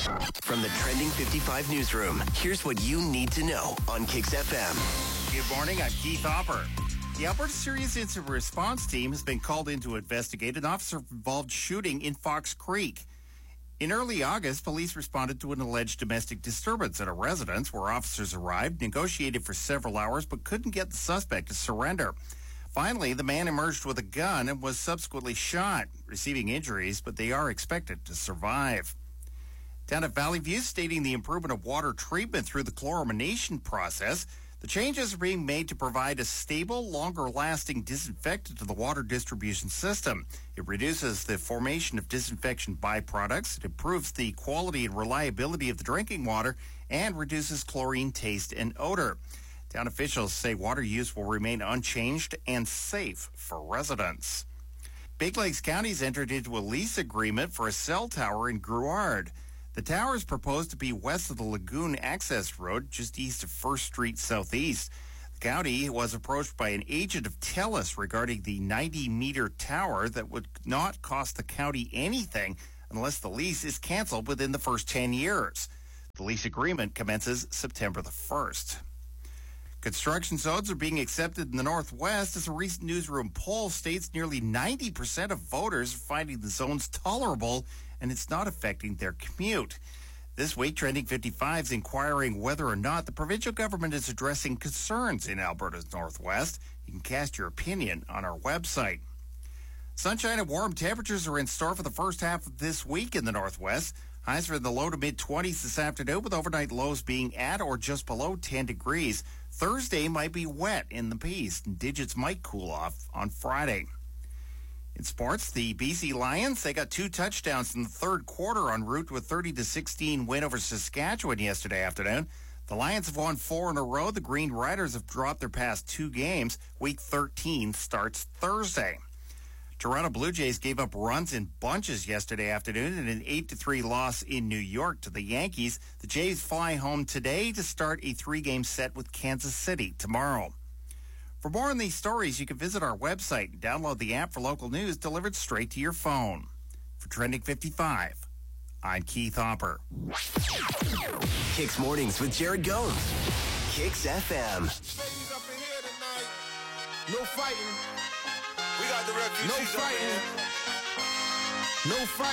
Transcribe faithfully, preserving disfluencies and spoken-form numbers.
From the Trending fifty-five newsroom, here's what you need to know on Kix F M. Good morning, I'm Keith Hopper. The Alberta Serious Incident Response Team has been called in to investigate an officer-involved shooting in Fox Creek. In early August, police responded to an alleged domestic disturbance at a residence where officers arrived, negotiated for several hours, but couldn't get the suspect to surrender. Finally, the man emerged with a gun and was subsequently shot, receiving injuries, but they are expected to survive. Down at Valley View, stating the improvement of water treatment through the chlorination process, the changes are being made to provide a stable, longer-lasting disinfectant to the water distribution system. It reduces the formation of disinfection byproducts, it improves the quality and reliability of the drinking water, and reduces chlorine taste and odor. Town officials say water use will remain unchanged and safe for residents. Big Lakes County has entered into a lease agreement for a cell tower in Gruard. The tower is proposed to be west of the Lagoon Access Road, just east of First Street Southeast. The county was approached by an agent of TELUS regarding the ninety-meter tower that would not cost the county anything unless the lease is canceled within the first ten years. The lease agreement commences September the first. Construction zones are being accepted in the Northwest as a recent newsroom poll states nearly ninety percent of voters are finding the zones tolerable and it's not affecting their commute. This week, Trending fifty-five is inquiring whether or not the provincial government is addressing concerns in Alberta's Northwest. You can cast your opinion on our website. Sunshine and warm temperatures are in store for the first half of this week in the Northwest. Highs are in the low to mid-twenties this afternoon, with overnight lows being at or just below ten degrees. Thursday might be wet in the east, and digits might cool off on Friday. In sports, the B C Lions, they got two touchdowns in the third quarter en route to a thirty to sixteen win over Saskatchewan yesterday afternoon. The Lions have won four in a row. The Green Riders have dropped their past two games. Week thirteen starts Thursday. Toronto Blue Jays gave up runs in bunches yesterday afternoon in an eight to three loss in New York to the Yankees. The Jays fly home today to start a three-game set with Kansas City tomorrow. For more on these stories, you can visit our website and download the app for local news delivered straight to your phone. For Trending fifty-five, I'm Keith Hopper. Kix Mornings with Jared Gomes. Kix F M. Ladies up in here tonight. No fighting. We got the refugees No fighting. up in here. No fighting.